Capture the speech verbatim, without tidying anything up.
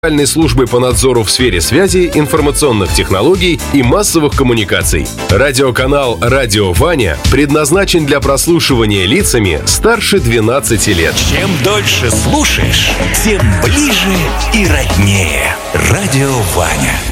Федеральной службы по надзору в сфере связи, информационных технологий и массовых коммуникаций. Радиоканал «Радио Ваня» предназначен для прослушивания лицами старше двенадцати лет. Чем дольше слушаешь, тем ближе и роднее. Радио Ваня.